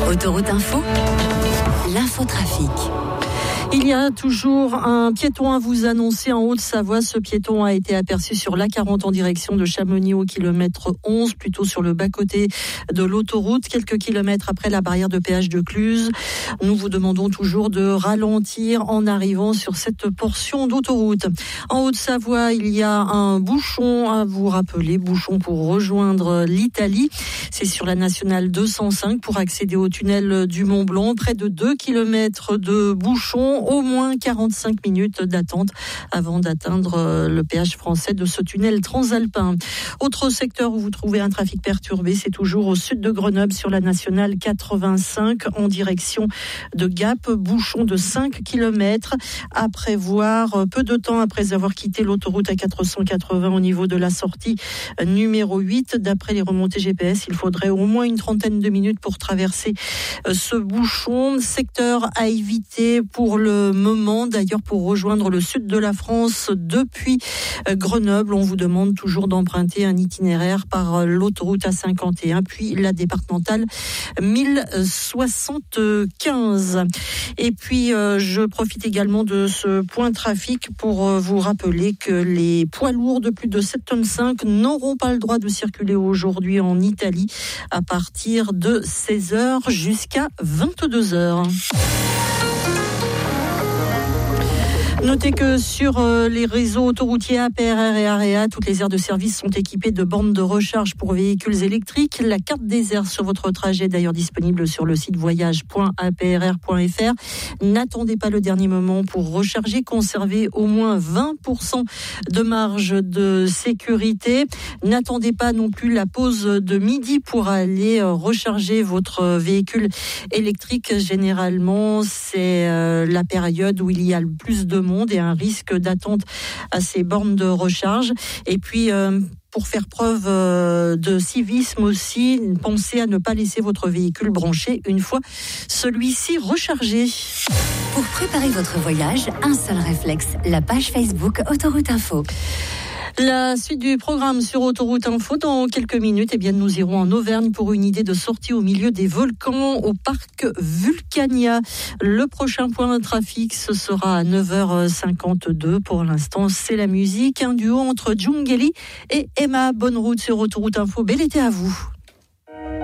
Autoroute Info, l'infotrafic. Il y a toujours un piéton à vous annoncer en Haute-Savoie. Ce piéton a été aperçu sur l'A40 en direction de Chamonix au kilomètre 11, plutôt sur le bas-côté de l'autoroute, quelques kilomètres après la barrière de péage de Cluses. Nous vous demandons toujours de ralentir en arrivant sur cette portion d'autoroute. En Haute-Savoie, il y a un bouchon à vous rappeler, bouchon pour rejoindre l'Italie. C'est sur la nationale 205 pour accéder au tunnel du Mont-Blanc. Près de 2 kilomètres de bouchon. Au moins 45 minutes d'attente avant d'atteindre le péage français de ce tunnel transalpin. Autre secteur où vous trouvez un trafic perturbé, c'est toujours au sud de Grenoble sur la nationale 85 en direction de Gap. Bouchon de 5 km à prévoir peu de temps après avoir quitté l'autoroute A480 au niveau de la sortie numéro 8. D'après les remontées GPS, il faudrait au moins une trentaine de minutes pour traverser ce bouchon. Secteur à éviter pour le moment. D'ailleurs, pour rejoindre le sud de la France depuis Grenoble, on vous demande toujours d'emprunter un itinéraire par l'autoroute A51, puis la départementale 1075. Et puis, je profite également de ce point trafic pour vous rappeler que les poids lourds de plus de 7,5 tonnes n'auront pas le droit de circuler aujourd'hui en Italie à partir de 16h jusqu'à 22h. Notez que sur les réseaux autoroutiers APRR et AREA, toutes les aires de service sont équipées de bornes de recharge pour véhicules électriques. La carte des aires sur votre trajet est d'ailleurs disponible sur le site voyage.aprr.fr. N'attendez pas le dernier moment pour recharger. Conservez au moins 20% de marge de sécurité. N'attendez pas non plus la pause de midi pour aller recharger votre véhicule électrique. Généralement, c'est la période où il y a le plus de monde et un risque d'attente à ces bornes de recharge. Et puis, pour faire preuve de civisme aussi, pensez à ne pas laisser votre véhicule branché une fois celui-ci rechargé. Pour préparer votre voyage, un seul réflexe, la page Facebook Autoroute Info. La suite du programme sur Autoroute Info, dans quelques minutes, nous irons en Auvergne pour une idée de sortie au milieu des volcans au parc Vulcania. Le prochain point de trafic, ce sera à 9h52. Pour l'instant, c'est la musique, un duo entre Djungeli et Emma. Bonne route sur Autoroute Info. Bel été à vous.